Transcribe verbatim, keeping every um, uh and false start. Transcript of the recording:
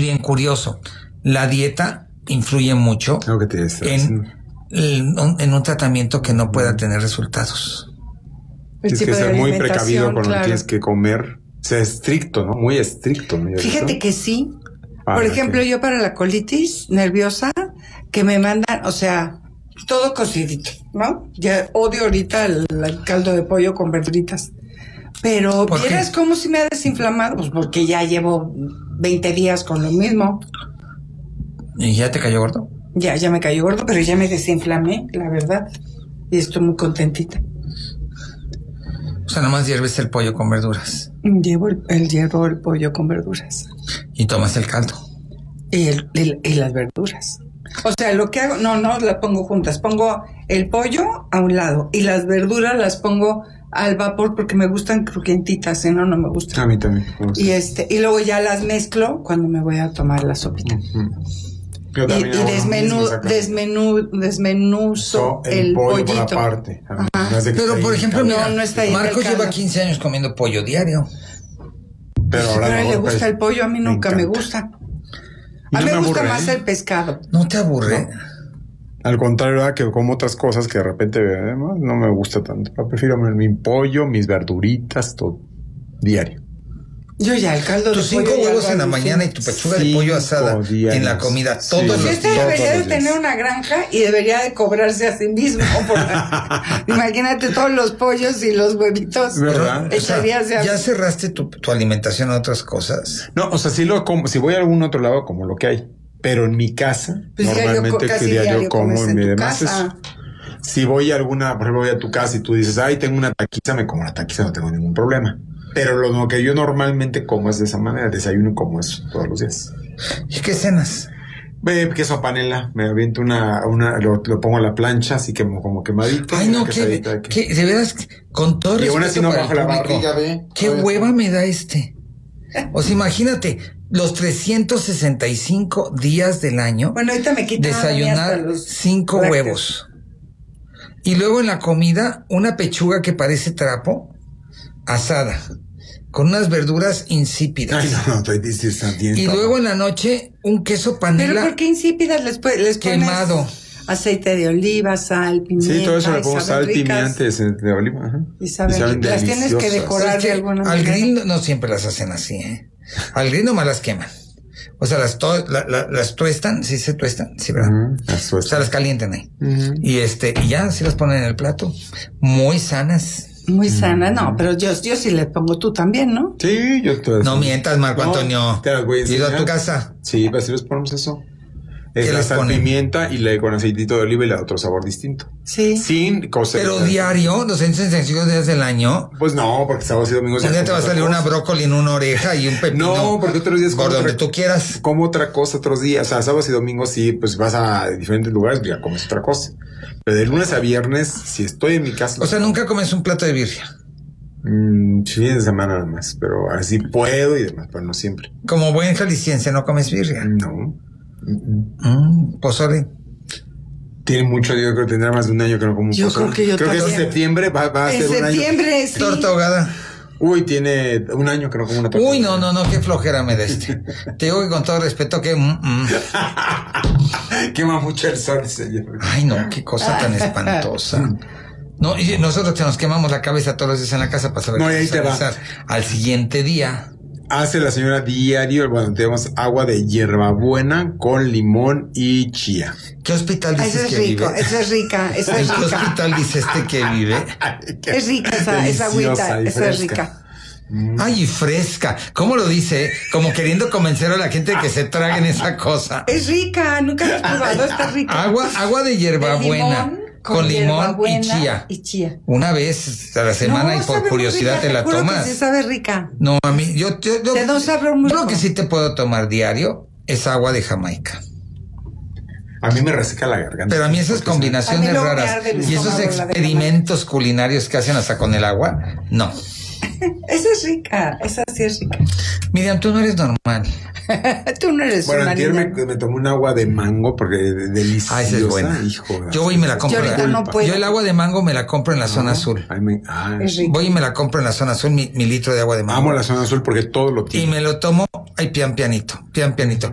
bien curioso. La dieta influye mucho que te en, en, en un tratamiento que no pueda tener resultados. Tienes que ser muy precavido con lo que tienes que comer. O sea, estricto, ¿no? Muy estricto, ¿no? Fíjate que sí. Ah, Por ejemplo, okay. yo para la colitis nerviosa, que me mandan, o sea, todo cocidito, ¿no? Ya odio ahorita el, el caldo de pollo con verduritas. Pero ¿vieras cómo si me ha desinflamado? Pues porque ya llevo veinte días con lo mismo. ¿Y ya te cayó gordo? Ya, ya me cayó gordo, pero ya me desinflamé, la verdad. Y estoy muy contentita. O sea, nomás hierves el pollo con verduras. Llevo el, el, llevo el pollo con verduras. Y tomas el caldo. Y, el, el, y las verduras. O sea, lo que hago, no, no las pongo juntas. Pongo el pollo a un lado y las verduras las pongo al vapor porque me gustan crujientitas, si no, no me gustan. A mí también. Y este, y luego ya las mezclo cuando me voy a tomar la sopita. Uh-huh. Y, y desmenú, desmenú, desmenuzo so, el, el pollo pollito. Por aparte. Pero, por ejemplo, no, no está ahí. Marcos lleva quince años comiendo pollo diario. Pero ahora no, le gusta el pollo, a mí nunca me, me gusta. A mí no me, me gusta aburre, más ¿eh? el pescado. ¿No te aburre? No. Al contrario, ¿verdad? Que como otras cosas que de repente eh, no me gusta tanto. Yo prefiero mi pollo, mis verduritas, todo diario. Yo ya, el caldo Tus de pollo. Tus cinco huevos en la mañana y tu pechuga de pollo asada diarios. En la comida, todos sí, los días. Este debería de tener una granja y debería de cobrarse a sí mismo. Imagínate todos los pollos y los huevitos. ¿Verdad? O sea, ¿ya cerraste tu, tu alimentación a otras cosas? No, o sea, si lo como, si voy a algún otro lado, como lo que hay. Pero en mi casa, pues normalmente que diario como en mi demás es, si voy a alguna, por ejemplo, voy a tu casa y tú dices, ay, tengo una taquiza, me como la taquiza, no tengo ningún problema. Pero lo, lo que yo normalmente como es de esa manera, desayuno y como eso todos los días. ¿Y qué cenas? Eh, queso panela, me aviento una, una lo, lo pongo a la plancha, así que como, como quemadito. Ay, no, que, de, que, que de veras, con todo respeto. Y aún así no bajo la público, barriga, ve. Qué hueva me da este. O sea, imagínate, los trescientos sesenta y cinco días del año, bueno, ahorita me quitan desayunar cinco lácteos. Huevos. Y luego en la comida, una pechuga que parece trapo, asada, con unas verduras insípidas. Ay, no, no, estoy diciendo. Y luego en la noche, un queso panela. ¿Pero por qué insípidas? Les, les quemado. Aceite de oliva, sal, pimienta. Sí, todo eso le pongo sal, pimienta de oliva. Ajá. Y saben, y saben las tienes que decorar es que de alguna manera. Al grill no, no siempre las hacen así, ¿eh? Al grill nomás las queman. O sea, las, to, la, la, las tuestan, sí se tuestan, sí, ¿verdad? Uh-huh, las o sea, las calientan ahí. Uh-huh. Y este, y ya, sí las ponen en el plato. Muy sanas. Muy sana, no, pero yo, yo sí le pongo, tú también, ¿no? Sí, yo te No mientas, Marco no, Antonio. Te las voy a enseñar. ¿Ido a tu casa? Sí, pues si les ponemos eso. Es la sal, pimienta y le con aceitito de oliva y le da otro sabor distinto. Sí. Sin cosas. Pero diario, los cinco días del año. Pues no, porque sábados y domingos. Un día te va a salir una brócoli en una oreja y un pepino. No, porque otros días por donde tú quieras. Como otra cosa otros días. O sea, sábados y domingos sí, pues vas a diferentes lugares y ya comes otra cosa. Pero de lunes a viernes, si estoy en mi casa. O sea, nunca comes un plato de birria. Mm, fines de semana nada más, pero así puedo y demás, pero no siempre. Como buen jalisciense, ¿no comes birria? No. Mm, pozole. Tiene mucho, yo creo que tendrá más de un año que no como un yo pozole. Creo que yo creo también. que en septiembre va, va a en ser un año. En septiembre, sí. Torta ahogada. Uy, tiene un año que no como una torta. Uy, no, no, no, qué flojera me da este. Te digo que con todo respeto que... Mm, mm. Quema mucho el sol, señor. Ay, no, qué cosa tan espantosa. No, y nosotros que nos quemamos la cabeza todos los días en la casa para saber no, y ahí te va. Al siguiente día. Hace la señora diario, bueno, tenemos agua de hierbabuena con limón y chía. ¿Qué hospital dices eso es que rico, vive? Eso es rica, eso es rica. ¿En qué hospital dice este que vive? Es rica esa, esa agüita, esa es rica. Ay, y fresca. ¿Cómo lo dice? Como queriendo convencer a la gente de que se traguen esa cosa. Es rica, nunca la he probado, está rica. Agua, agua de hierbabuena. Con, con limón y chía. y chía. Una vez a la semana no, y por curiosidad rica, te la tomas. Que sí sabe rica. No, a mí, yo, yo, yo, te da un sabor muy yo lo que sí te puedo tomar diario es agua de Jamaica. A mí me reseca la garganta. Pero a mí esas combinaciones raras y esos experimentos culinarios que hacen hasta con el agua, no. Esa es rica, esa sí es rica. Miriam, tú no eres normal. Tú no eres bueno, una ayer me, me tomé un agua de mango porque es deliciosa. Ah, esa es buena. Hijo, yo voy y me la compro. Yo, la, no puedo. yo el agua de mango me la compro en la no, zona azul. Ay, me, ah, voy y me la compro en la zona azul, mi, mi litro de agua de mango. Amo la zona azul porque todo lo tiene. Y me lo tomo, ay, pian pianito, pian pianito.